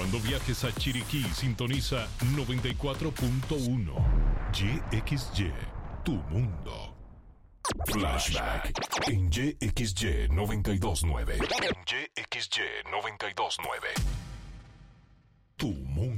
Cuando viajes a Chiriquí, sintoniza 94.1. YXY, tu mundo. Flashback en YXY 92.9. En YXY 92.9. Tu mundo.